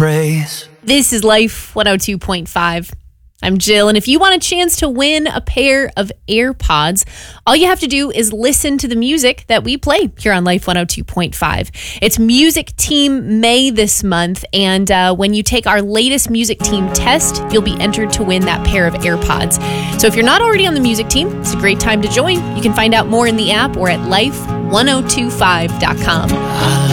praise. This is Life 102.5. I'm Jill, and if you want a chance to win a pair of AirPods, all you have to do is listen to the music that we play here on Life 102.5. It's Music Team May this month, and when you take our latest Music Team test, you'll be entered to win that pair of AirPods. So if you're not already on the Music Team, it's a great time to join. You can find out more in the app or at life1025.com.